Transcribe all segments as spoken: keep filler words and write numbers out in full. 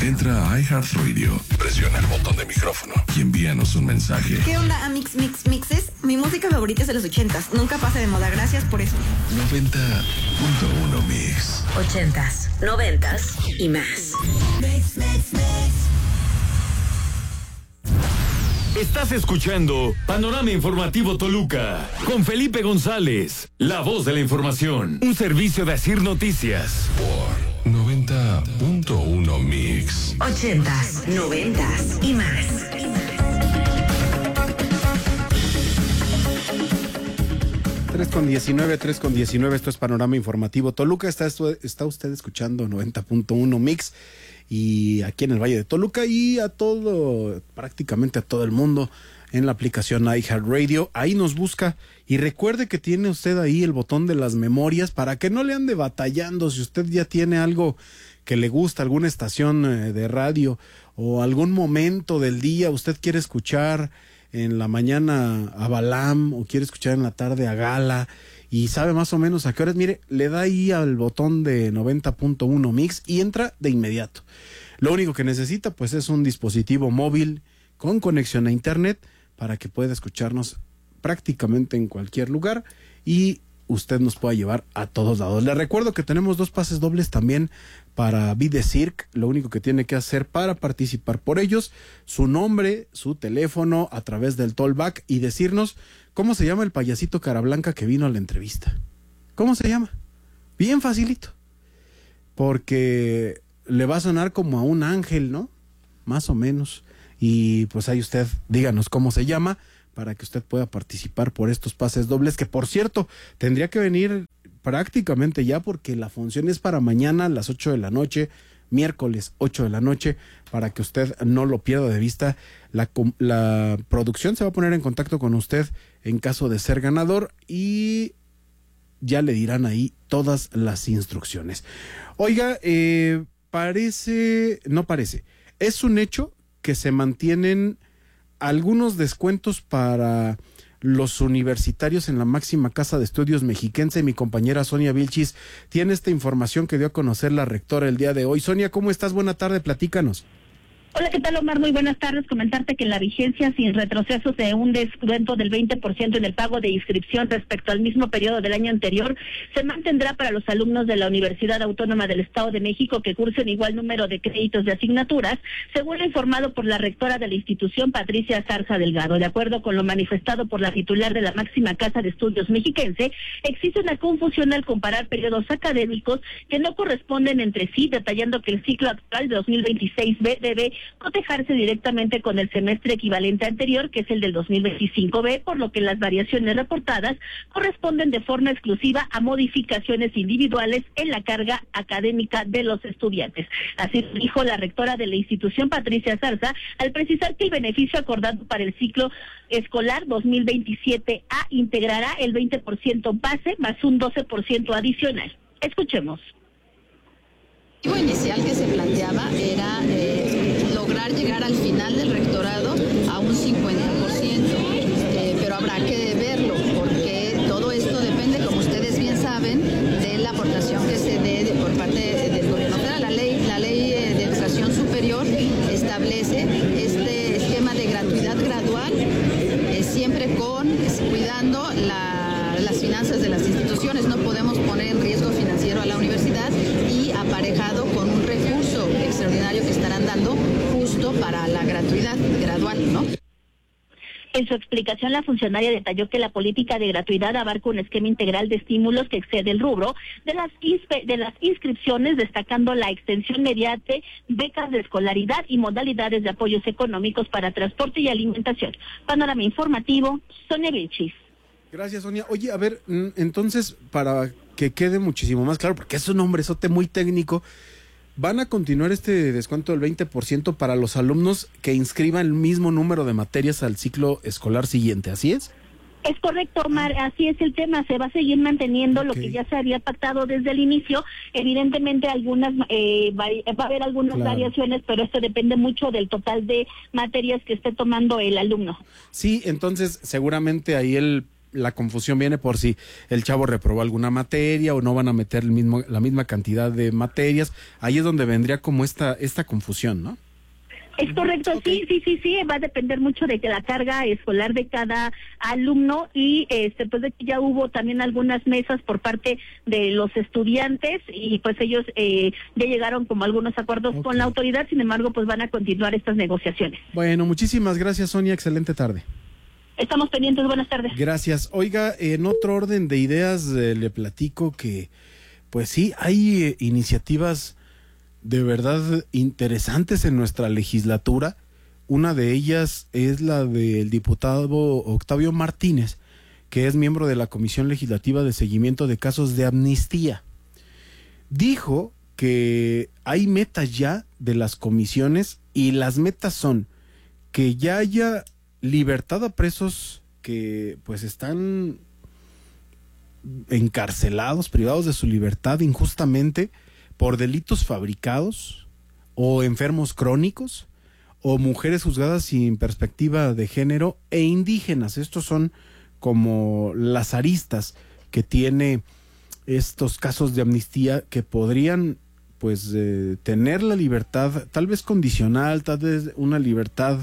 Entra a iHeartRadio, presiona el botón de micrófono y envíanos un mensaje. ¿Qué onda, Amix Mix Mixes? Mi música favorita es de los ochentas. Nunca pasa de moda. Gracias por eso. noventa punto uno Mix. Ochentas, noventas y más. Mix, mix, mix. Estás escuchando Panorama Informativo Toluca con Felipe González, la voz de la información, un servicio de Asir Noticias. Por noventa punto uno Mix. Ochentas, noventas y más. tres con diecinueve, tres con diecinueve, esto es Panorama Informativo Toluca. Está, está usted escuchando noventa punto uno Mix. Y aquí en el Valle de Toluca y a todo, prácticamente a todo el mundo en la aplicación iHeartRadio. Ahí nos busca y recuerde que tiene usted ahí el botón de las memorias para que no le ande batallando. Si usted ya tiene algo que le gusta, alguna estación de radio o algún momento del día, usted quiere escuchar en la mañana a Balam o quiere escuchar en la tarde a Gala y sabe más o menos a qué horas, mire, le da ahí al botón de noventa punto uno Mix y entra de inmediato. Lo único que necesita pues es un dispositivo móvil con conexión a internet para que pueda escucharnos prácticamente en cualquier lugar y usted nos pueda llevar a todos lados. Le recuerdo que tenemos dos pases dobles también para Vide Cirque. Lo único que tiene que hacer para participar por ellos, su nombre, su teléfono a través del tollback y decirnos cómo se llama el payasito cara blanca que vino a la entrevista. ¿Cómo se llama? Bien facilito. Porque le va a sonar como a un ángel, ¿no? Más o menos. Y pues ahí usted díganos cómo se llama para que usted pueda participar por estos pases dobles, que por cierto, tendría que venir prácticamente ya porque la función es para mañana a las ocho de la noche, miércoles ocho de la noche, para que usted no lo pierda de vista. La, la producción se va a poner en contacto con usted en caso de ser ganador y ya le dirán ahí todas las instrucciones. Oiga, eh, parece, no parece, es un hecho que se mantienen algunos descuentos para los universitarios en la máxima casa de estudios mexiquense. Mi compañera Sonia Vilchis tiene esta información que dio a conocer la rectora el día de hoy. Sonia, ¿cómo estás? Buena tarde, platícanos. Hola, ¿qué tal, Omar? Muy buenas tardes. Comentarte que en la vigencia sin retrocesos de un descuento del veinte por ciento en el pago de inscripción respecto al mismo periodo del año anterior se mantendrá para los alumnos de la Universidad Autónoma del Estado de México que cursen igual número de créditos de asignaturas, según lo informado por la rectora de la institución, Patricia Zarza Delgado. De acuerdo con lo manifestado por la titular de la máxima casa de estudios mexiquense, existe una confusión al comparar periodos académicos que no corresponden entre sí, detallando que el ciclo actual de dos mil veintiséis B debe cotejarse directamente con el semestre equivalente anterior, que es el del dos mil veinticinco B, por lo que las variaciones reportadas corresponden de forma exclusiva a modificaciones individuales en la carga académica de los estudiantes. Así dijo la rectora de la institución, Patricia Zarza, al precisar que el beneficio acordado para el ciclo escolar dos mil veintisiete A integrará el veinte por ciento base más un doce por ciento adicional. Escuchemos. El objetivo inicial que se planteaba era eh, lograr llegar al final del rectorado a un cincuenta por ciento, eh, pero habrá que verlo porque todo esto depende, como ustedes bien saben, de la aportación que se dé de, por parte de, del gobierno federal. La ley, la ley de educación superior establece este esquema de gratuidad gradual, eh, siempre con cuidando la, las finanzas de las instituciones. No podemos poner en riesgo financiero a la universidad y aparejado con un recurso extraordinario que estarán dando justo para la gratuidad gradual, ¿no? En su explicación, la funcionaria detalló que la política de gratuidad abarca un esquema integral de estímulos que excede el rubro de las, inspe- de las inscripciones, destacando la extensión mediante becas de escolaridad y modalidades de apoyos económicos para transporte y alimentación. Panorama informativo, Sonia Vilchis. Gracias, Sonia. Oye, a ver, entonces, para que quede muchísimo más claro, porque es un nombrezote muy técnico, ¿van a continuar este descuento del veinte por ciento para los alumnos que inscriban el mismo número de materias al ciclo escolar siguiente? ¿Así es? Es correcto, Omar, así es el tema, se va a seguir manteniendo okay. Lo que ya se había pactado desde el inicio. Evidentemente algunas eh, va, va a haber algunas claro. variaciones, pero esto depende mucho del total de materias que esté tomando el alumno. Sí, entonces seguramente ahí el la confusión viene por si el chavo reprobó alguna materia o no van a meter el mismo, la misma cantidad de materias. Ahí es donde vendría como esta, esta confusión, ¿no? Es correcto, okay. sí, sí, sí, sí, va a depender mucho de que la carga escolar de cada alumno y este pues de que ya hubo también algunas mesas por parte de los estudiantes y pues ellos eh, ya llegaron como algunos acuerdos okay. con la autoridad, sin embargo pues van a continuar estas negociaciones. Bueno, muchísimas gracias, Sonia, excelente tarde. Estamos pendientes, buenas tardes. Gracias. Oiga, en otro orden de ideas eh, le platico que pues sí, hay eh, iniciativas de verdad interesantes en nuestra legislatura. Una de ellas es la del diputado Octavio Martínez, que es miembro de la Comisión Legislativa de Seguimiento de Casos de Amnistía. Dijo que hay metas ya de las comisiones y las metas son que ya haya libertad a presos que pues están encarcelados, privados de su libertad injustamente, por delitos fabricados o enfermos crónicos o mujeres juzgadas sin perspectiva de género e indígenas. Estos son como las aristas que tiene estos casos de amnistía que podrían pues eh, tener la libertad tal vez condicional, tal vez una libertad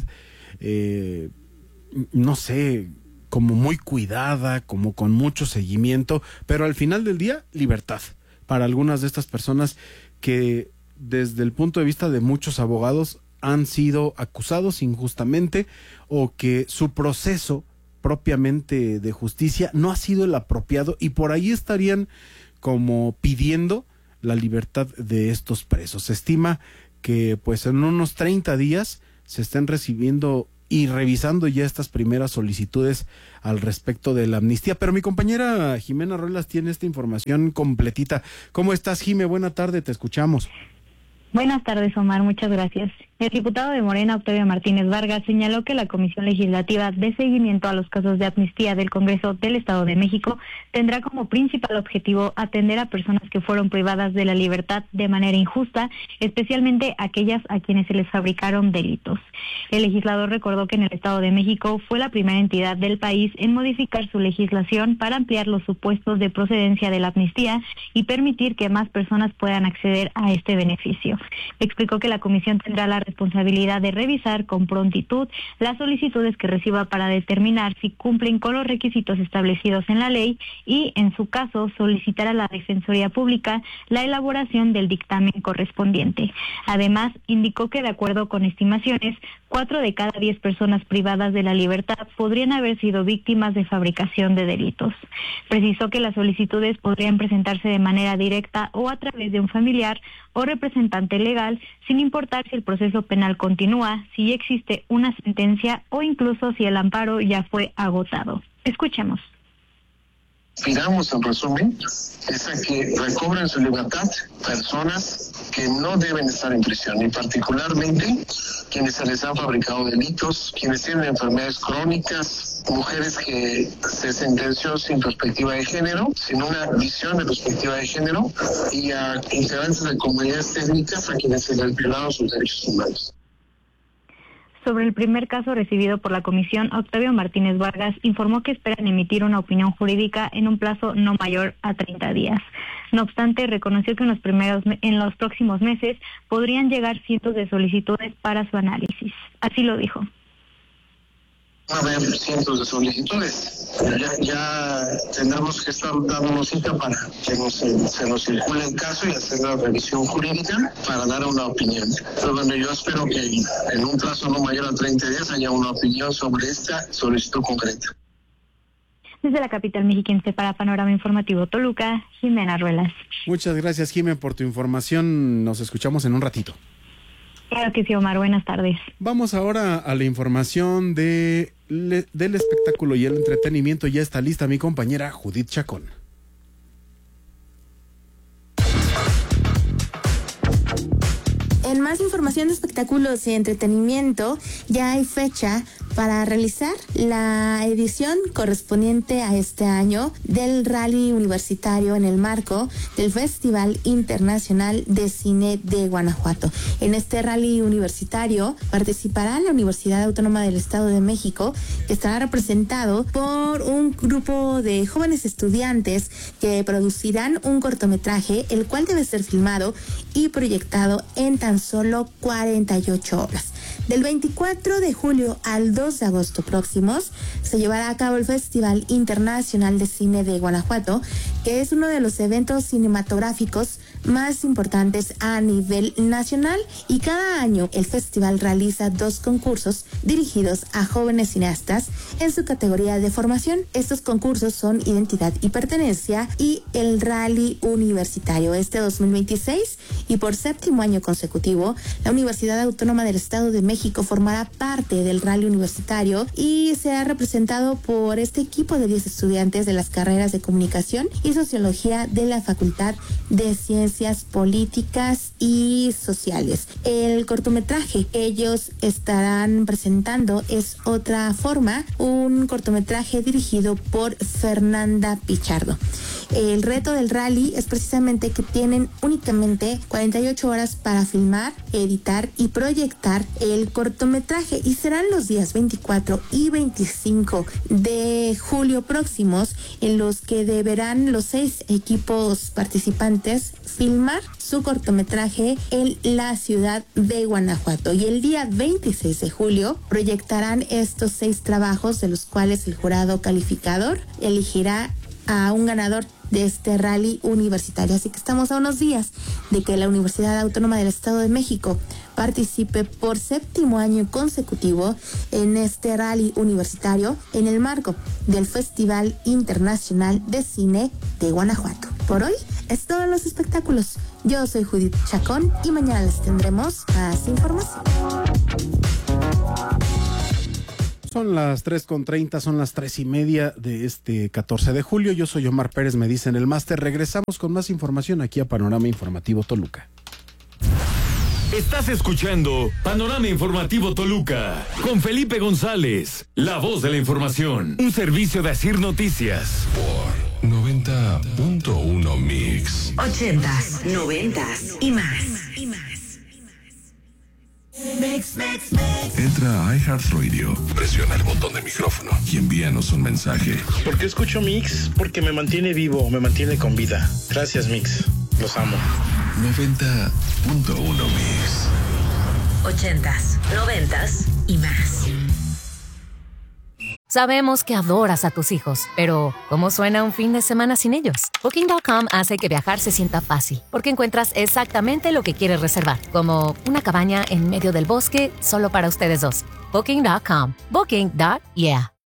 eh, no sé, como muy cuidada, como con mucho seguimiento, pero al final del día libertad para algunas de estas personas que desde el punto de vista de muchos abogados han sido acusados injustamente o que su proceso propiamente de justicia no ha sido el apropiado y por ahí estarían como pidiendo la libertad de estos presos. Se estima que pues en unos treinta días se estén recibiendo y revisando ya estas primeras solicitudes al respecto de la amnistía. Pero mi compañera Jimena Ruelas tiene esta información completita. ¿Cómo estás, Jime? Buena tarde, te escuchamos. Buenas tardes, Omar, muchas gracias. El diputado de Morena, Octavio Martínez Vargas, señaló que la Comisión Legislativa de Seguimiento a los Casos de Amnistía del Congreso del Estado de México tendrá como principal objetivo atender a personas que fueron privadas de la libertad de manera injusta, especialmente aquellas a quienes se les fabricaron delitos. El legislador recordó que en el Estado de México fue la primera entidad del país en modificar su legislación para ampliar los supuestos de procedencia de la amnistía y permitir que más personas puedan acceder a este beneficio. Explicó que la comisión tendrá la responsabilidad de revisar con prontitud las solicitudes que reciba para determinar si cumplen con los requisitos establecidos en la ley y, en su caso, solicitar a la Defensoría Pública la elaboración del dictamen correspondiente. Además, indicó que, de acuerdo con estimaciones, cuatro de cada diez personas privadas de la libertad podrían haber sido víctimas de fabricación de delitos. Precisó que las solicitudes podrían presentarse de manera directa o a través de un familiar o representante legal, sin importar si el proceso penal continúa, si existe una sentencia o incluso si el amparo ya fue agotado. Escuchemos. Aspiramos, en resumen, es a que recobren su libertad personas que no deben estar en prisión, y particularmente quienes se les han fabricado delitos, quienes tienen enfermedades crónicas, mujeres que se sentenció sin perspectiva de género, sin una visión de perspectiva de género, y a integrantes de comunidades técnicas a quienes se les violaron sus derechos humanos. Sobre el primer caso recibido por la comisión, Octavio Martínez Vargas informó que esperan emitir una opinión jurídica en un plazo no mayor a treinta días. No obstante, reconoció que en los primeros en los próximos meses podrían llegar cientos de solicitudes para su análisis. Así lo dijo. Va a haber cientos de solicitudes. Ya, ya tendremos que estar dándonos cita para que nos, se nos circule el caso y hacer la revisión jurídica para dar una opinión. Pero bueno, yo espero que en un plazo no mayor a treinta días haya una opinión sobre esta solicitud concreta. Desde la capital mexiquense para Panorama Informativo Toluca, Jimena Ruelas. Muchas gracias, Jimena, por tu información. Nos escuchamos en un ratito. Claro que sí, Omar. Buenas tardes. Vamos ahora a la información de, le, del espectáculo y el entretenimiento. Ya está lista mi compañera Judith Chacón. En más información de espectáculos y entretenimiento, ya hay fecha para realizar la edición correspondiente a este año del Rally Universitario en el marco del Festival Internacional de Cine de Guanajuato. En este Rally Universitario participará la Universidad Autónoma del Estado de México, que estará representado por un grupo de jóvenes estudiantes que producirán un cortometraje, el cual debe ser filmado y proyectado en tan solo cuarenta y ocho horas. Del veinticuatro de julio al dos de agosto próximos se llevará a cabo el Festival Internacional de Cine de Guanajuato, que es uno de los eventos cinematográficos más importantes a nivel nacional, y cada año el festival realiza dos concursos dirigidos a jóvenes cineastas en su categoría de formación. Estos concursos son Identidad y Pertenencia y el Rally Universitario. Este dos mil veintiséis, y por séptimo año consecutivo, la Universidad Autónoma del Estado de México formará parte del Rally Universitario y será representado por este equipo de diez estudiantes de las carreras de Comunicación y Sociología de la Facultad de Ciencias Políticas y Sociales. El cortometraje que ellos estarán presentando es Otra Forma, un cortometraje dirigido por Fernanda Pichardo. El reto del rally es precisamente que tienen únicamente cuarenta y ocho horas para filmar, editar y proyectar el cortometraje, y serán los días veinticuatro y veinticinco de julio próximos en los que deberán los seis equipos participantes filmar su cortometraje en la ciudad de Guanajuato, y el día veintiséis de julio proyectarán estos seis trabajos, de los cuales el jurado calificador elegirá a un ganador de este rally universitario. Así que estamos a unos días de que la Universidad Autónoma del Estado de México participe por séptimo año consecutivo en este rally universitario en el marco del Festival Internacional de Cine de Guanajuato. Por hoy es todo en los espectáculos. Yo soy Judith Chacón y mañana les tendremos más información. Son las tres con treinta, son las tres y media de este catorce de julio. Yo soy Omar Pérez, me dicen el máster. Regresamos con más información aquí a Panorama Informativo Toluca. Estás escuchando Panorama Informativo Toluca con Felipe González, la voz de la información. Un servicio de Asir Noticias. Por noventa punto uno Mix. Ochentas, noventas y más. Entra a iHeartRadio, presiona el botón de micrófono y envíanos un mensaje. ¿Por qué escucho Mix? Porque me mantiene vivo, me mantiene con vida. Gracias, Mix. Los amo. noventa punto uno Mix. Ochentas, noventas y más. Sabemos que adoras a tus hijos, pero ¿cómo suena un fin de semana sin ellos? Booking punto com hace que viajar se sienta fácil, porque encuentras exactamente lo que quieres reservar, como una cabaña en medio del bosque solo para ustedes dos. Booking punto com. Booking. Yeah.